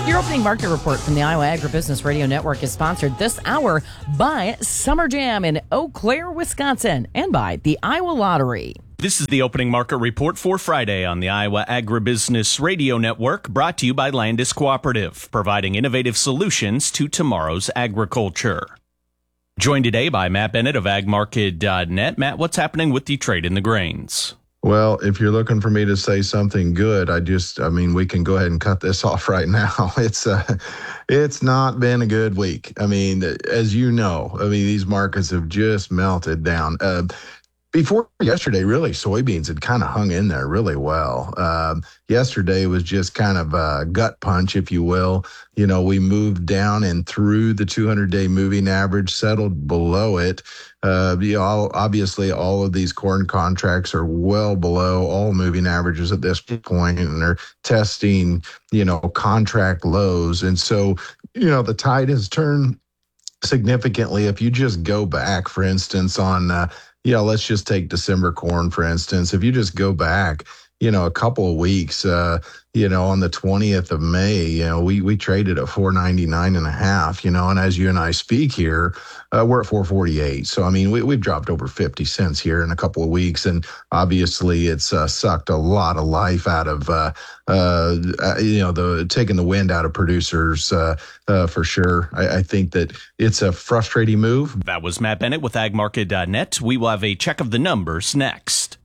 Your opening market report from the Iowa Agribusiness Radio Network is sponsored this hour by Summer Jam in Eau Claire, Wisconsin, and by the Iowa Lottery. This is the opening market report for Friday on the Iowa Agribusiness Radio Network, brought to you by Landis Cooperative, providing innovative solutions to tomorrow's agriculture. Joined today by Matt Bennett of agmarket.net. Matt, what's happening with the trade in the grains? Well, if you're looking for me to say something good, we can go ahead and cut this off right now. It's not been a good week. As you know, these markets have just melted down. Before yesterday, really, soybeans had kind of hung in there really well. Yesterday was just kind of a gut punch, if you will. You know, we moved down and through the 200-day moving average, settled below it. Obviously, all of these corn contracts are well below all moving averages at this point, and they're testing, contract lows. And so, the tide has turned significantly. If you just go back, for instance, on let's just take December corn, for instance. If you just go back, a couple of weeks, on the 20th of May, we traded at $4.99.5, and as you and I speak here, we're at $4.48. So, we've dropped over 50 cents here in a couple of weeks. And obviously it's sucked a lot of life out of, taking the wind out of producers for sure. I think that it's a frustrating move. That was Matt Bennett with agmarket.net. We will have a check of the numbers next.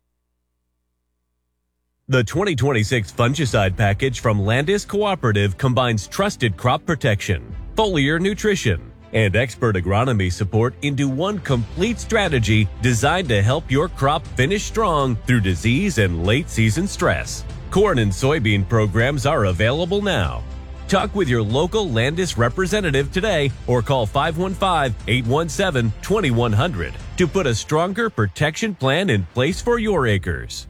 The 2026 fungicide package from Landis Cooperative combines trusted crop protection, foliar nutrition, and expert agronomy support into one complete strategy designed to help your crop finish strong through disease and late-season stress. Corn and soybean programs are available now. Talk with your local Landis representative today or call 515-817-2100 to put a stronger protection plan in place for your acres.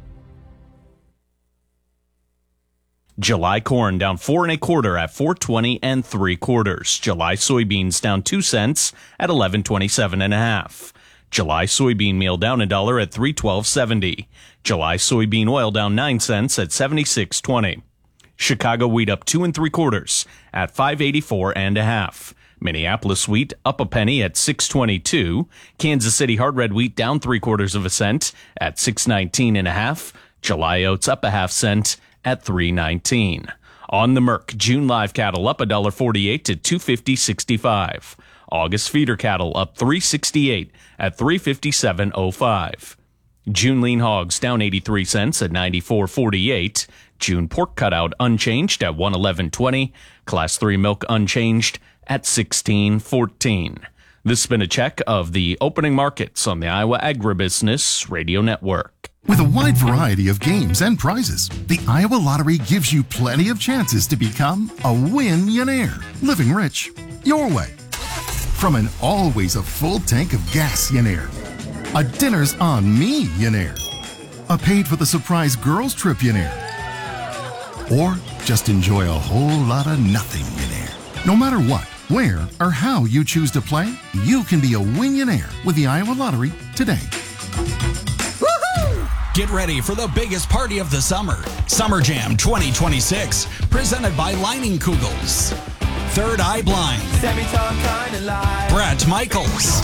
July corn down 4 1/4 at $4.20 3/4. July soybeans down 2 cents at $11.27 1/2. July soybean meal down $1 at $3.1270. July soybean oil down 9 cents at $76.20. Chicago wheat up 2 3/4 at $5.84 1/2. Minneapolis wheat up a penny at $6.22. Kansas City hard red wheat down 3/4 cent at $6.19 1/2. July oats up a 1/2 cent at $3.19. On the Merc, June live cattle up $1.48 to $250.65. August feeder cattle up $3.68 at $357.05. June lean hogs down 83 cents at $94.48. June pork cutout unchanged at $111.20. Class 3 milk unchanged at $16.14. This has been a check of the opening markets on the Iowa Agribusiness Radio Network. With a wide variety of games and prizes, the Iowa Lottery gives you plenty of chances to become a win-yonaire, living rich your way. From an always a full tank of gas-yonaire, a dinner's on me-yonaire, a paid for the surprise girls trip-yonaire, or just enjoy a whole lot of nothing-yonaire. No matter what, where, or how you choose to play, you can be a win-yonaire with the Iowa Lottery today. Get ready for the biggest party of the summer, Summer Jam 2026, presented by Lining Kugels, Third Eye Blind, Brett Michaels,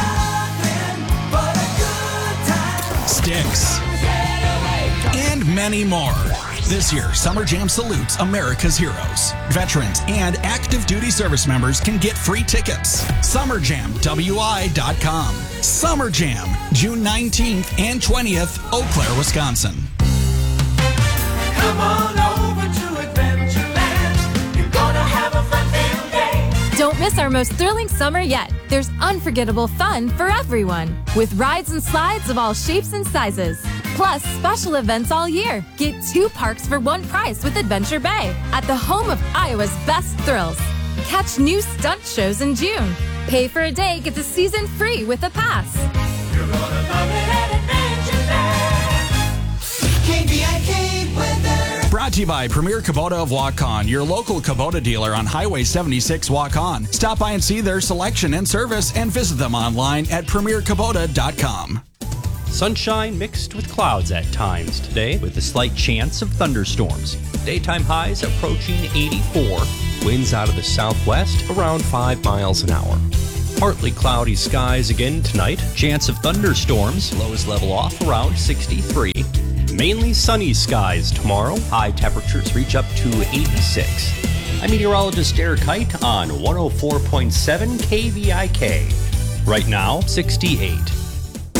Styx, and many more. This year, Summer Jam salutes America's heroes. Veterans and active duty service members can get free tickets. SummerJamWI.com. Summer Jam, June 19th and 20th, Eau Claire, Wisconsin. Come on over to Adventureland. You're gonna have a fun-filled day. Don't miss our most thrilling summer yet. There's unforgettable fun for everyone, with rides and slides of all shapes and sizes. Plus, special events all year. Get 2 parks for 1 price with Adventure Bay at the home of Iowa's best thrills. Catch new stunt shows in June. Pay for a day, get the season free with a pass. You're gonna love it at Adventureland. KVIK weather. Brought to you by Premier Kubota of Waukon, your local Kubota dealer on Highway 76 Waukon. Stop by and see their selection and service and visit them online at premierkubota.com. Sunshine mixed with clouds at times today with a slight chance of thunderstorms. Daytime highs approaching 84. Winds out of the southwest around 5 miles an hour. Partly cloudy skies again tonight. Chance of thunderstorms. Lows level off around 63. Mainly sunny skies tomorrow. High temperatures reach up to 86. I'm meteorologist Derek Height on 104.7 KVIK. Right now, 68.